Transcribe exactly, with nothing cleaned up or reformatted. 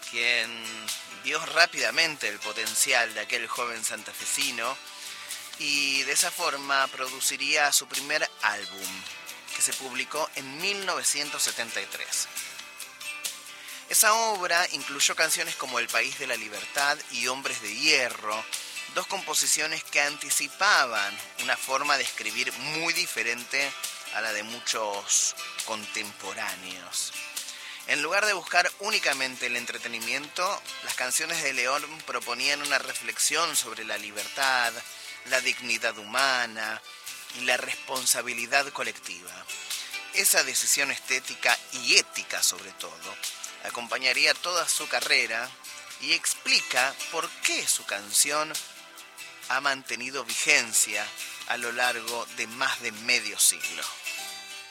quien vio rápidamente el potencial de aquel joven santafesino y de esa forma produciría su primer álbum, que se publicó en mil novecientos setenta y tres. Esa obra incluyó canciones como El País de la Libertad y Hombres de Hierro, dos composiciones que anticipaban una forma de escribir muy diferente a la de muchos contemporáneos. En lugar de buscar únicamente el entretenimiento, las canciones de León proponían una reflexión sobre la libertad, la dignidad humana y la responsabilidad colectiva. Esa decisión estética y ética, sobre todo, acompañaría toda su carrera y explica por qué su canción ha mantenido vigencia a lo largo de más de medio siglo.